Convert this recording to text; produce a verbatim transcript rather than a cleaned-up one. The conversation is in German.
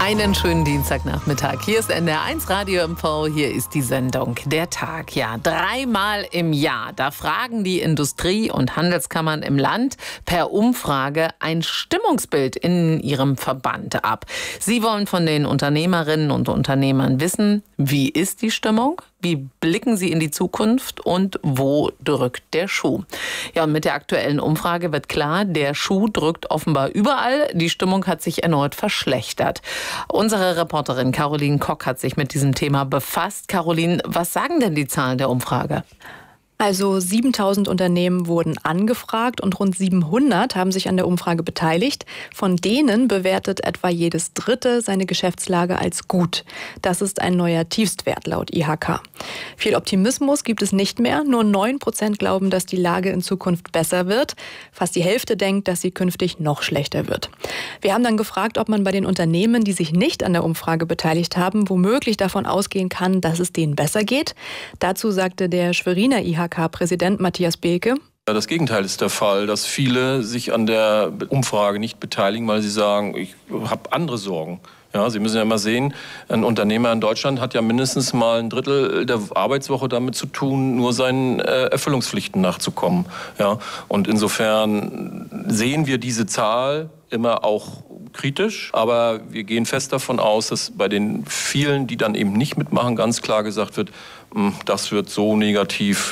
Einen schönen Dienstagnachmittag. Hier ist N D R eins Radio M V. Hier ist die Sendung Der Tag. Ja, dreimal im Jahr. Da fragen die Industrie- und Handelskammern im Land per Umfrage ein Stimmungsbild in ihrem Verband ab. Sie wollen von den Unternehmerinnen und Unternehmern wissen, wie ist die Stimmung? Wie blicken sie in die Zukunft und wo drückt der Schuh? Ja, und mit der aktuellen Umfrage wird klar, der Schuh drückt offenbar überall. Die Stimmung hat sich erneut verschlechtert. Unsere Reporterin Caroline Kock hat sich mit diesem Thema befasst. Caroline, was sagen denn die Zahlen der Umfrage? Also siebentausend Unternehmen wurden angefragt und rund siebenhundert haben sich an der Umfrage beteiligt. Von denen bewertet etwa jedes Dritte seine Geschäftslage als gut. Das ist ein neuer Tiefstwert laut I H K. Viel Optimismus gibt es nicht mehr. Nur neun Prozent glauben, dass die Lage in Zukunft besser wird. Fast die Hälfte denkt, dass sie künftig noch schlechter wird. Wir haben dann gefragt, ob man bei den Unternehmen, die sich nicht an der Umfrage beteiligt haben, womöglich davon ausgehen kann, dass es denen besser geht. Dazu sagte der Schweriner I H K-Präsident Matthias Beeke: Das Gegenteil ist der Fall, dass viele sich an der Umfrage nicht beteiligen, weil sie sagen, ich habe andere Sorgen. Ja, Sie müssen ja mal sehen, ein Unternehmer in Deutschland hat ja mindestens mal ein Drittel der Arbeitswoche damit zu tun, nur seinen äh, Erfüllungspflichten nachzukommen. Ja, und insofern sehen wir diese Zahl immer auch kritisch, aber wir gehen fest davon aus, dass bei den vielen, die dann eben nicht mitmachen, ganz klar gesagt wird, das wird so negativ